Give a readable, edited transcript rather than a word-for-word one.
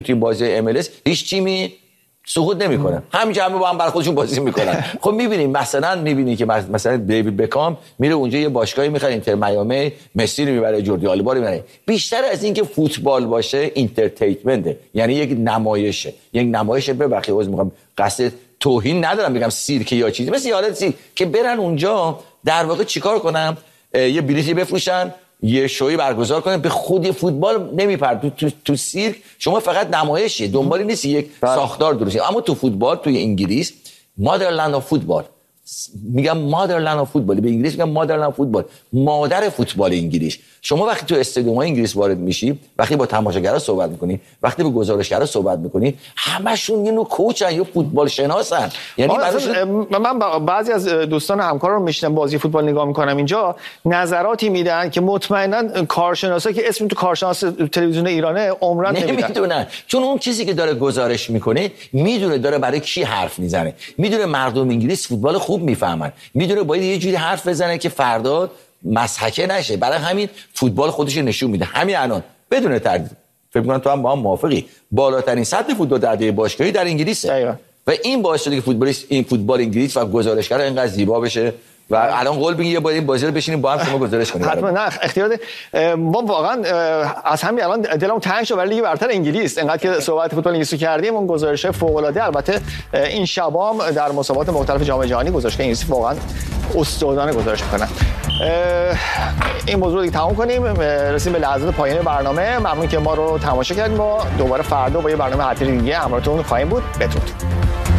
توی بازی MLS هیچ تیمی سقوط نمیکنه، همینجا همه با هم برای خودشون بازی میکنن. خب میبینیم میبینی که مثلا دیوید بکام میره اونجا یه باشگاهی میخره اینتر میامی، مسی رو میبره، جوردی آلبا رو میبره. بیشتر از این که فوتبال باشه اینترتینمنت، یعنی یک نمایشه. ببخشید عذر میخوام، قصد توهین ندارم بگم سیرک یا چیزی، مثل حالت سیرک که برن اونجا در واقع چیکار کنم، یه بلیطی بفروشن، یه شوی برگزار کنن، به خودی فوتبال نمیپرد. تو سیرک شما فقط نمایشی، دنبالی نیستی یک ساختار درستی. اما تو فوتبال، توی انگلیس مادرلند آف فوتبال، میگم مادرلند آف فوتبال، به انگلیس میگم مادرلند فوتبال، مادر فوتبال انگلیس. شما وقتی تو استادیوم‌های انگلیس وارد میشی، وقتی با تماشاگرها صحبت میکنی، وقتی با گزارشگرها صحبت میکنی، همشون یه نوع کوچن یا فوتبال شناسن. یعنی من بعضی از دوستان همکارا رو میشنم بازی فوتبال نگاه میکنم، اینجا نظراتی میدن که مطمئنا کارشناسا که اسم تو کارشناس تلویزیون ایرانه عمرن نمیدونن، چون اون چیزی که داره گزارش میکنه میدونه داره برای کی حرف میزنه، میدونه مردم انگلیس فوتبال خوب میفهمن، میدونه باید یه جوری حرف بزنه که فردا مسحکه نشه. برای همین فوتبال خودش نشون میده. همین الان بدون تردید فکر می‌کنم تو هم با هم موافقی، بالاترین سطح فوتبال در باشگاهی در انگلیسه و این باعث شده که این فوتبال انگلیس و گزارشگر اینقدر زیبا بشه و الان قول بگین یه بار این بازی رو بشینیم با هم شما گزارش کنیم. حتما، نه اختیار ما واقعا از همین الان دلم تنگ شد برای لیگ برتر انگلیس. اینقدر که صحبت فوتبال انگلیس کردیم، اون گزارش فوق العاده. البته این شبام در مسابقات مختلف جام جهانی گزارشگر انگلیسی واقعا استادانه گزارش میکنن. این موضوع رو دیگه تموم کنیم، رسیدیم به لحظات پایان برنامه. ممنون که ما رو تماشا کردیم. ما دوباره فردا با یه برنامه حتمی دیگه همراهتون خواهیم بود. بدرود.